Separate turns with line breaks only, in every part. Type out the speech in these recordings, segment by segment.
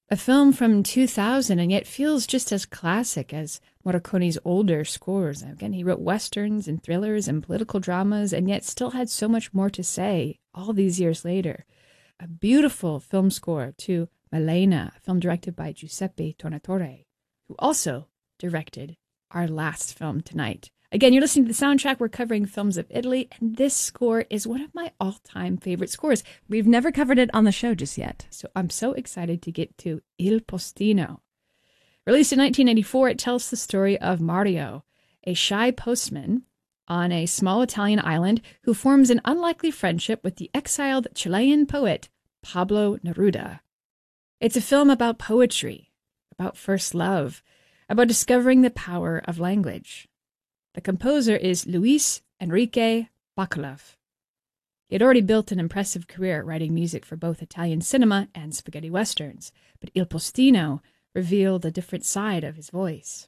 A film from 2000 and yet feels just as classic as Morricone's older scores. Again, he wrote westerns and thrillers and political dramas and yet still had so much more to say all these years later. A beautiful film score to Malena, a film directed by Giuseppe Tornatore, who also directed our last film tonight. Again, you're listening to the soundtrack. We're covering films of Italy, and this score is one of my all-time favorite scores.
We've never covered it on the show just yet.
So I'm so excited to get to Il Postino. Released in 1994, it tells the story of Mario, a shy postman on a small Italian island who forms an unlikely friendship with the exiled Chilean poet Pablo Neruda. It's a film about poetry, about first love, about discovering the power of language. The composer is Luis Enrique Bacalov. He had already built an impressive career writing music for both Italian cinema and spaghetti westerns, but Il Postino revealed a different side of his voice.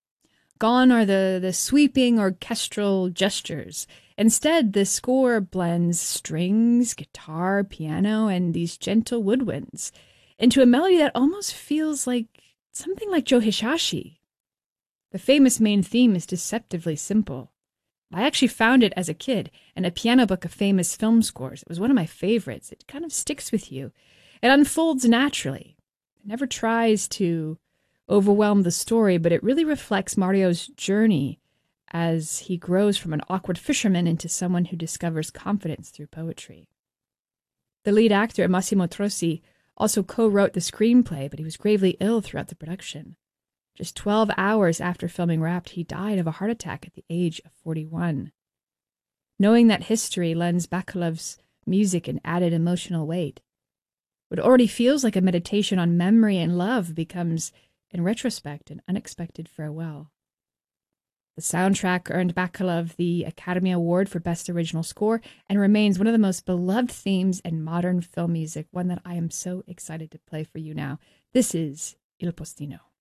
Gone are the sweeping orchestral gestures. Instead, the score blends strings, guitar, piano, and these gentle woodwinds into a melody that almost feels like something like Joe Hisaishi. The famous main theme is deceptively simple. I actually found it as a kid in a piano book of famous film scores. It was one of my favorites. It kind of sticks with you. It unfolds naturally. It never tries to overwhelm the story, but it really reflects Mario's journey as he grows from an awkward fisherman into someone who discovers confidence through poetry. The lead actor, Massimo Trossi, also co-wrote the screenplay, but he was gravely ill throughout the production. Just 12 hours after filming wrapped, he died of a heart attack at the age of 41. Knowing that history lends Bacalov's music an added emotional weight. What already feels like a meditation on memory and love becomes, in retrospect, an unexpected farewell. The soundtrack earned Bacalov the Academy Award for Best Original Score and remains one of the most beloved themes in modern film music, one that I am so excited to play for you now. This is Il Postino.